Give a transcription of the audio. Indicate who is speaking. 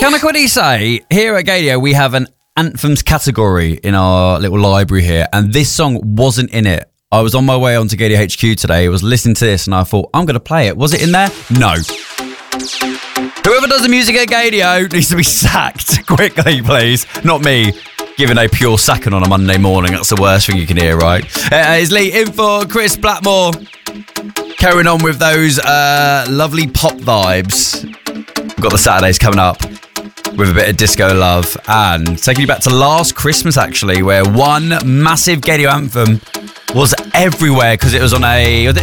Speaker 1: Can I quickly say, here at Gadio, we have an anthems category in our little library here, and this song wasn't in it. I was on my way onto Gadio HQ today, I was listening to this, and I thought, I'm going to play it. Was it in there? No. Whoever does the music at Gadio needs to be sacked quickly, please. Not me. Giving a pure sacking on a Monday morning. That's the worst thing you can hear, right? It's Lee in for Chris Blackmore. Carrying on with those lovely pop vibes. We've got the Saturdays coming up with a bit of disco love. And taking you back to last Christmas, actually, where one massive Gadio anthem was everywhere because it was on a